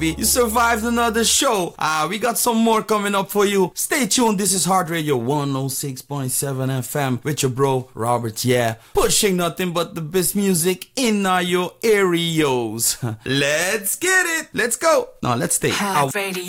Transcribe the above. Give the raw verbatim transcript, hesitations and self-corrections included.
You survived another show. Ah, we got some more coming up for you. Stay tuned. This is Heart Radio one oh six point seven F M with your bro Robert. Yeah, pushing nothing but the best music in uh, your areas. Let's get it. Let's go. No, let's stay. Heart Radio.